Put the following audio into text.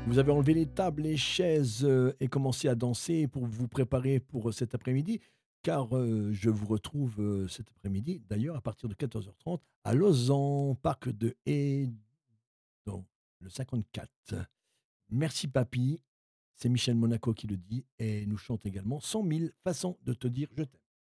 Vous avez enlevé les tables, les chaises, et commencé à danser pour vous préparer pour, cet après-midi, car, je vous retrouve, cet après-midi, d'ailleurs à partir de 14h30 à Lausanne, parc de Haye, dans le 54. Merci papy, c'est Michel Monaco qui le dit et nous chante également 100 000 façons de te dire je t'aime.